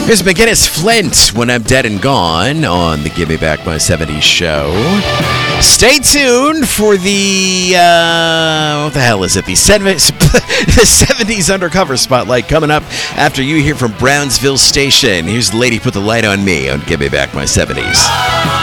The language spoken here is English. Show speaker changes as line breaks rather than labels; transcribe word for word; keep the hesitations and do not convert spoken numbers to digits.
Here's McGinnis Flint, When I'm Dead and Gone, on the Give Me Back My seventies show. Stay tuned for the, uh, what the hell is it? The seventies, the seventies Undercover Spotlight coming up after you hear from Brownsville Station. Here's the lady Put the Light on Me on Give Me Back My seventies.